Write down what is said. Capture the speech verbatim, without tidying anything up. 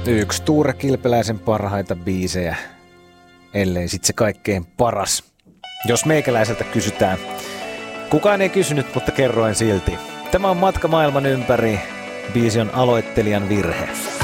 Yksi Tuure Kilpeläisen parhaita biisejä, ellei sit se kaikkein paras. Jos meikäläiseltä kysytään. Kukaan ei kysynyt, mutta kerroin silti. Tämä on Matka maailman ympäri. Biisi on aloittelijan virhe.